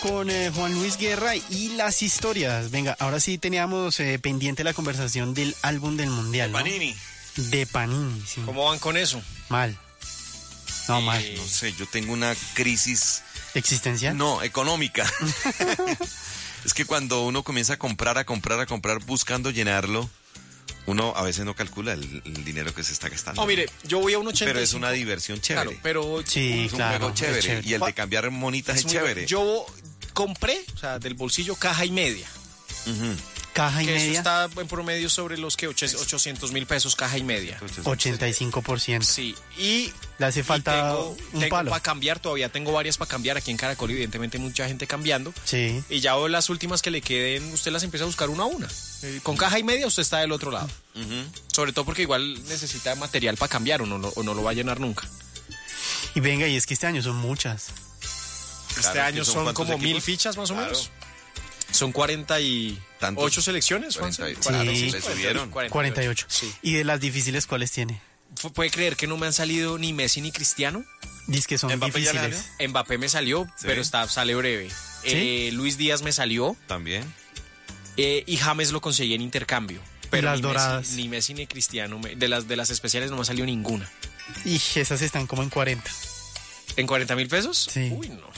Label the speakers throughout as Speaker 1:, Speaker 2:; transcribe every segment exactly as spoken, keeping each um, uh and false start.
Speaker 1: con eh, Juan Luis Guerra y las historias. Venga, ahora sí teníamos eh, pendiente la conversación del álbum del Mundial, ¿no?
Speaker 2: Panini.
Speaker 1: De Panini, sí.
Speaker 3: ¿Cómo van con eso?
Speaker 1: Mal. No,
Speaker 3: Eh,
Speaker 1: mal.
Speaker 2: No sé, yo tengo una crisis,
Speaker 1: ¿Existencial?
Speaker 2: no, económica. Es que cuando uno comienza a comprar, a comprar, a comprar, buscando llenarlo, uno a veces no calcula el, el dinero que se está gastando.
Speaker 3: No, mire, yo voy a un ochenta y cinco.
Speaker 2: Pero es una diversión chévere.
Speaker 3: Claro, pero
Speaker 1: Sí,
Speaker 2: es un
Speaker 1: claro.
Speaker 2: juego chévere.
Speaker 1: es chévere.
Speaker 2: Y el de cambiar monitas es,
Speaker 3: muy
Speaker 2: chévere.
Speaker 3: bueno. Yo compré, o sea, del bolsillo caja y media.
Speaker 2: Ujú.
Speaker 1: Caja y
Speaker 3: Que eso
Speaker 1: media,
Speaker 3: está en promedio sobre los que ochocientos mil pesos caja y media.
Speaker 1: ochenta y cinco por ciento.
Speaker 3: Sí, y
Speaker 1: Le hace falta
Speaker 3: y tengo,
Speaker 1: un
Speaker 3: tengo
Speaker 1: palo.
Speaker 3: para cambiar, todavía tengo varias para cambiar aquí en Caracol, evidentemente mucha gente cambiando.
Speaker 1: Sí.
Speaker 3: Y ya las últimas que le queden, usted las empieza a buscar una a una. Eh, Con caja y media usted está del otro lado.
Speaker 2: Ujú.
Speaker 3: Sobre todo porque igual necesita material para cambiar o no, lo- o no lo va a llenar nunca.
Speaker 1: Y venga, y es que este año son muchas.
Speaker 3: Este
Speaker 2: Claro,
Speaker 3: año
Speaker 2: ¿que son
Speaker 3: son
Speaker 2: cuántos
Speaker 3: como mil
Speaker 2: equipos?
Speaker 3: fichas más o
Speaker 2: Claro.
Speaker 3: menos. Son cuarenta y
Speaker 2: ¿Tantos?
Speaker 3: ocho selecciones, Juanse.
Speaker 2: cuarenta y-
Speaker 3: Cuarenta y
Speaker 1: Sí.
Speaker 3: cinco,
Speaker 2: Le subieron.
Speaker 1: cuarenta y ocho.
Speaker 3: Sí.
Speaker 1: ¿Y de las difíciles cuáles tiene?
Speaker 3: Fu- ¿Puede creer que no me han salido ni Messi ni Cristiano?
Speaker 1: Dice que son
Speaker 2: ¿Mbappé ya
Speaker 1: difíciles.
Speaker 2: ganó?
Speaker 3: Mbappé me salió,
Speaker 2: Sí.
Speaker 3: pero está, sale breve. Eh, Luis Díaz me salió
Speaker 2: También.
Speaker 3: eh, y James lo conseguí en intercambio. Pero
Speaker 1: las
Speaker 3: ni
Speaker 1: doradas?
Speaker 3: Messi, ni Messi ni Cristiano. me- de, las, de las especiales no me ha salido ninguna.
Speaker 1: Y esas están como en cuarenta.
Speaker 3: ¿En cuarenta mil pesos?
Speaker 1: Sí.
Speaker 3: Uy, no.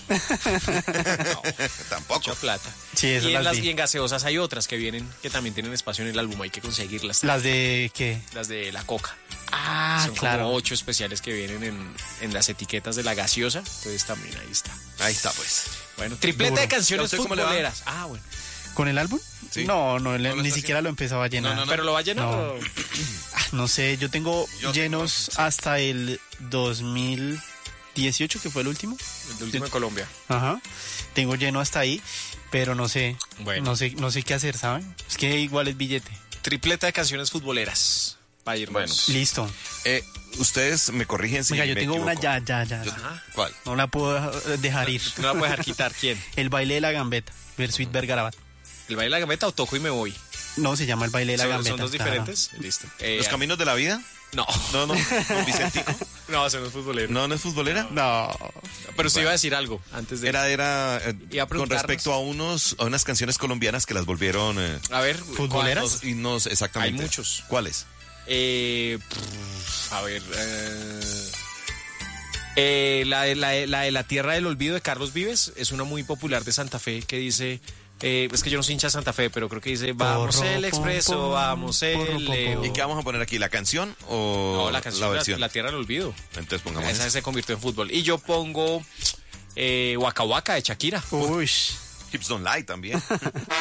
Speaker 3: No,
Speaker 2: Tampoco.
Speaker 3: mucha plata.
Speaker 1: Sí, esas
Speaker 3: y, en
Speaker 1: las
Speaker 3: las,
Speaker 1: vi.
Speaker 3: y en gaseosas hay otras que vienen, que también tienen espacio en el álbum, hay que conseguirlas.
Speaker 1: Las de qué?
Speaker 3: Las de la Coca.
Speaker 1: Ah,
Speaker 3: Son
Speaker 1: claro.
Speaker 3: como ocho especiales que vienen en, en las etiquetas de la gaseosa. Entonces también ahí está.
Speaker 2: Ahí está, pues.
Speaker 3: Bueno, tripleta
Speaker 1: Duro.
Speaker 3: de
Speaker 2: ¿Y a
Speaker 3: canciones
Speaker 2: usted cómo le va?
Speaker 3: futboleras. Ah, bueno.
Speaker 1: ¿Con el álbum?
Speaker 2: Sí.
Speaker 1: No, no, le-
Speaker 2: ¿No lo
Speaker 1: ni
Speaker 2: está
Speaker 1: siquiera lo empezaba a llenar.
Speaker 2: No, no, no.
Speaker 3: ¿Pero lo va a llenar?
Speaker 1: No.
Speaker 3: o-
Speaker 1: Ah, no sé, yo tengo
Speaker 2: Yo
Speaker 1: llenos
Speaker 2: tengo-
Speaker 1: hasta el dos mil dieciocho, que fue el último.
Speaker 3: El de último de Colombia.
Speaker 1: Ajá. Tengo lleno hasta ahí, pero no sé.
Speaker 3: Bueno.
Speaker 1: No sé, no sé qué hacer, ¿saben? Es que igual es billete.
Speaker 3: Tripleta de canciones futboleras. Para irnos.
Speaker 2: Bueno.
Speaker 1: Listo.
Speaker 2: Eh, ustedes me corrigen si
Speaker 1: Venga, yo
Speaker 2: me
Speaker 1: tengo una
Speaker 2: equivoco.
Speaker 1: ya, ya, ya.
Speaker 2: Yo-
Speaker 3: Ajá.
Speaker 2: ¿Cuál?
Speaker 1: No la puedo dejar ir.
Speaker 3: No la puede dejar quitar. ¿Quién?
Speaker 1: El baile de la gambeta, Versuit Vergarabat.
Speaker 3: ¿El baile de la gambeta o toco y me voy?
Speaker 1: No, se llama el baile de la
Speaker 3: ¿Son,
Speaker 1: gambeta.
Speaker 3: son dos
Speaker 1: claro.
Speaker 3: diferentes? Listo. Eh,
Speaker 2: ¿Los caminos de la vida?
Speaker 3: No.
Speaker 2: No, no. ¿Con Vicentico?
Speaker 3: No, ese no es futbolero.
Speaker 2: No, no es futbolera.
Speaker 1: No.
Speaker 3: Pero usted
Speaker 2: Bueno.
Speaker 3: iba a decir algo antes de...
Speaker 2: Era, era eh,
Speaker 3: Iba a
Speaker 2: con
Speaker 3: preguntarnos.
Speaker 2: respecto a unos a unas canciones colombianas que las volvieron eh,
Speaker 3: A ver,
Speaker 1: ¿Futboleras?
Speaker 3: ¿cuántos?
Speaker 2: y nos exactamente.
Speaker 3: Hay muchos.
Speaker 2: ¿Cuáles?
Speaker 3: Eh, pff, a ver... eh, eh, la, de, la, de, la de La Tierra del Olvido de Carlos Vives es una muy popular de Santa Fe que dice... eh, es que yo no soy hincha de Santa Fe, pero creo que dice... Vamos
Speaker 1: Porro,
Speaker 3: el
Speaker 1: pom,
Speaker 3: expreso,
Speaker 1: pom,
Speaker 3: vamos
Speaker 1: porro, pom,
Speaker 3: el Leo.
Speaker 1: pom.
Speaker 2: ¿Y qué vamos a poner aquí? ¿La canción o
Speaker 3: No, la canción, la,
Speaker 2: versión?
Speaker 3: la Tierra del Olvido.
Speaker 2: Entonces pongamos
Speaker 3: Esa
Speaker 2: esa.
Speaker 3: se convirtió en fútbol. Y yo pongo eh, Waka Waka de Shakira.
Speaker 1: Uy.
Speaker 2: Hips Don't Lie también.